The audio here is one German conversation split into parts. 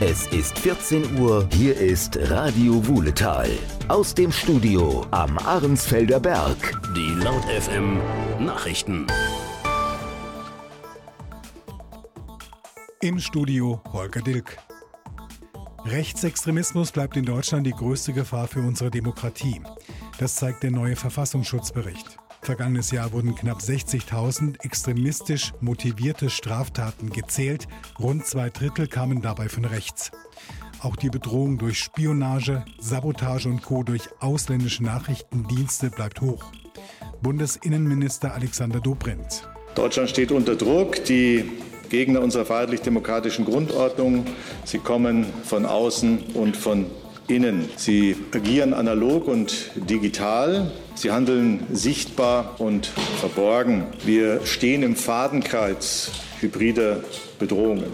Es ist 14 Uhr, hier ist Radio Wuhletal. Aus dem Studio am Ahrensfelder Berg. Die Laut FM Nachrichten. Im Studio Holger Dilk. Rechtsextremismus bleibt in Deutschland die größte Gefahr für unsere Demokratie. Das zeigt der neue Verfassungsschutzbericht. Vergangenes Jahr wurden knapp 60.000 extremistisch motivierte Straftaten gezählt. Rund 2/3 kamen dabei von rechts. Auch die Bedrohung durch Spionage, Sabotage und Co. durch ausländische Nachrichtendienste bleibt hoch. Bundesinnenminister Alexander Dobrindt. Deutschland steht unter Druck. Die Gegner unserer freiheitlich-demokratischen Grundordnung, sie kommen von außen und von innen. Sie agieren analog und digital. Sie handeln sichtbar und verborgen. Wir stehen im Fadenkreuz hybrider Bedrohungen.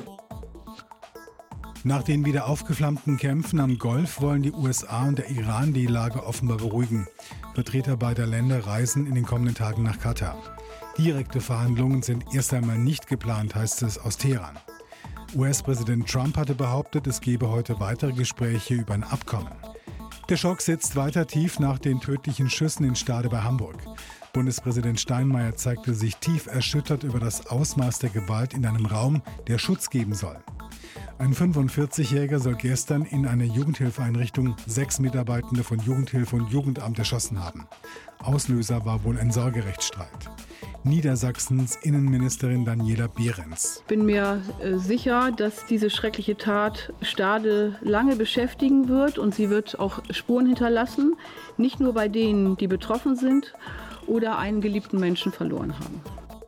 Nach den wieder aufgeflammten Kämpfen am Golf wollen die USA und der Iran die Lage offenbar beruhigen. Vertreter beider Länder reisen in den kommenden Tagen nach Katar. Direkte Verhandlungen sind erst einmal nicht geplant, heißt es aus Teheran. US-Präsident Trump hatte behauptet, es gebe heute weitere Gespräche über ein Abkommen. Der Schock sitzt weiter tief nach den tödlichen Schüssen in Stade bei Hamburg. Bundespräsident Steinmeier zeigte sich tief erschüttert über das Ausmaß der Gewalt in einem Raum, der Schutz geben soll. Ein 45-Jähriger soll gestern in einer Jugendhilfeeinrichtung 6 Mitarbeitende von Jugendhilfe und Jugendamt erschossen haben. Auslöser war wohl ein Sorgerechtsstreit. Niedersachsens Innenministerin Daniela Behrens. Ich bin mir sicher, dass diese schreckliche Tat Stade lange beschäftigen wird und sie wird auch Spuren hinterlassen, nicht nur bei denen, die betroffen sind oder einen geliebten Menschen verloren haben.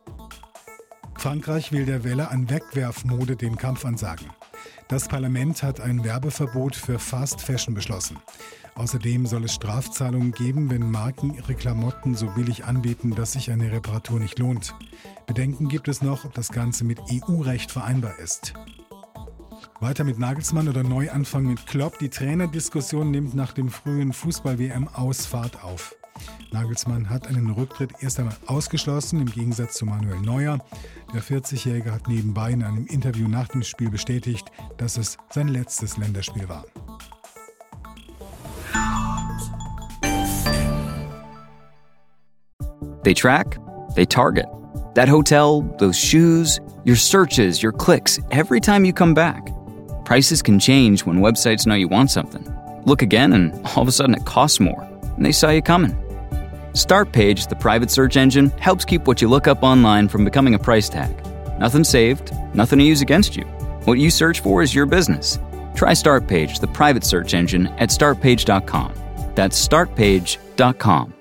Frankreich will der Welle an Wegwerfmode den Kampf ansagen. Das Parlament hat ein Werbeverbot für Fast Fashion beschlossen. Außerdem soll es Strafzahlungen geben, wenn Marken ihre Klamotten so billig anbieten, dass sich eine Reparatur nicht lohnt. Bedenken gibt es noch, ob das Ganze mit EU-Recht vereinbar ist. Weiter mit Nagelsmann oder Neuanfang mit Klopp. Die Trainerdiskussion nimmt nach dem frühen Fußball-WM aus Fahrt auf. Nagelsmann hat einen Rücktritt erst einmal ausgeschlossen, im Gegensatz zu Manuel Neuer. Der 40-Jährige hat nebenbei in einem Interview nach dem Spiel bestätigt, dass es sein letztes Länderspiel war. They track, they target. That hotel, those shoes, your searches, your clicks, every time you come back. Prices can change when websites know you want something. Look again and all of a sudden it costs more, and they saw you coming. Startpage, the private search engine, helps keep what you look up online from becoming a price tag. Nothing saved, nothing to use against you. What you search for is your business. Try Startpage, the private search engine, at startpage.com. That's startpage.com.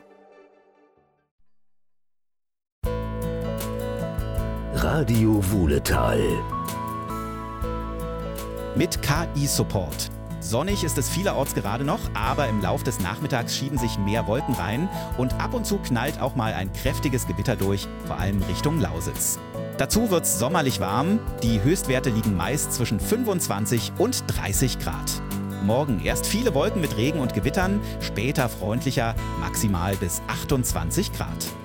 Radio Wuhletal. Mit KI-Support. Sonnig ist es vielerorts gerade noch, aber im Lauf des Nachmittags schieben sich mehr Wolken rein und ab und zu knallt auch mal ein kräftiges Gewitter durch, vor allem Richtung Lausitz. Dazu wird's sommerlich warm, die Höchstwerte liegen meist zwischen 25 und 30 Grad. Morgen erst viele Wolken mit Regen und Gewittern, später freundlicher, maximal bis 28 Grad.